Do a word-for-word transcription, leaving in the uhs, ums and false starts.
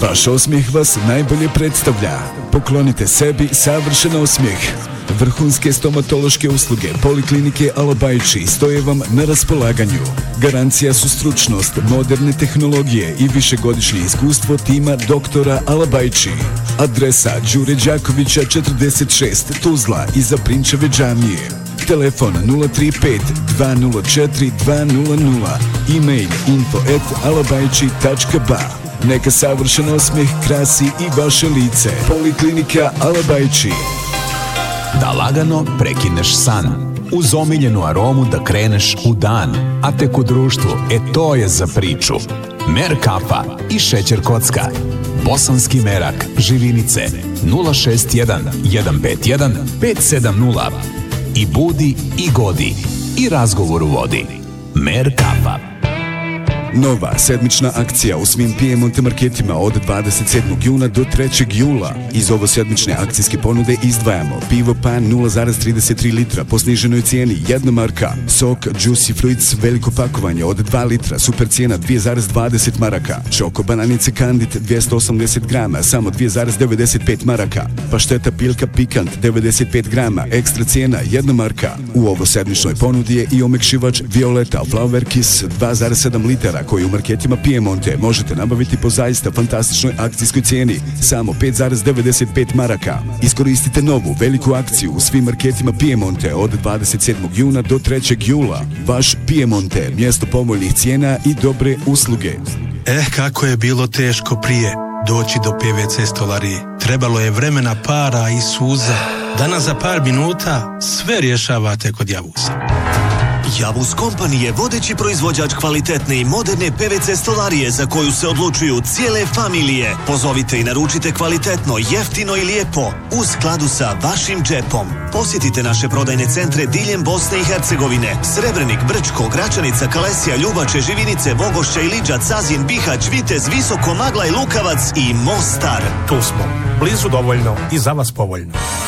Vaš osmijeh vas najbolje predstavlja. Poklonite sebi savršen osmijeh. Vrhunske stomatološke usluge Poliklinike Alabajči stoje vam na raspolaganju. Garancija su stručnost, moderne tehnologije i višegodišnje iskustvo tima doktora Alabajči. Adresa Đure Đakovića četrdeset šest, Tuzla, iza Prinčeve džamije. Telefon nula tri pet dva nula četiri dva nula nula. E-mail info at alabajči tačka ba. Neka savršen osmijeh krasi i vaše lice. Poliklinika Alabajči. Da lagano prekineš san, uz omiljenu aromu da kreneš u dan, a tek u društvu, e to je za priču. Mer kafa i šećer kocka. Bosanski merak, Živinice, nula šest jedan jedan pet jedan pet sedam nula. I budi i godi, i razgovor u vodi. Mer kafa. Nova sedmična akcija u svim Piemonte marketima od dvadeset sedmog juna do trećeg jula. Iz ovo sedmične akcijske ponude izdvajamo pivo Pan nula zarez trideset tri litra po sniženoj cijeni jedna marka, sok Juicy Fruits veliko pakovanje od dva litra, super cijena dvije zarez dvadeset maraka, čoko bananice Candid dvjesto osamdeset grama samo dvije zarez devedeset pet maraka, pašteta Pilka Pikant devedeset pet grama, ekstra cijena jedna marka. U ovo sedmičnoj ponudi je i omekšivač Violeta Flower Kiss dva zarez sedam litara koji u marketima Piemonte možete nabaviti po zaista fantastičnoj akcijskoj cijeni samo pet zarez devedeset pet maraka. Iskoristite novu veliku akciju u svim marketima Piemonte od dvadeset sedmog juna do trećeg jula. Vaš Piemonte, mjesto povoljnih cijena i dobre usluge. Eh, kako je bilo teško prije doći do P V C stolarije. Trebalo je vremena, para i suza. Danas za par minuta sve rješavate kod Javusa. Javus Company je vodeći proizvođač kvalitetne i moderne P V C stolarije za koju se odlučuju cijele familije. Pozovite i naručite kvalitetno, jeftino i lijepo u skladu sa vašim džepom. Posjetite naše prodajne centre diljem Bosne i Hercegovine: Srebrenik, Brčko, Gračanica, Kalesija, Ljubače, Živinice, Vogošća, Iliđa, Cazin, Bihać, Vitez, Visoko, Magla i Lukavac i Mostar. Tu smo, blizu dovoljno i za vas povoljno.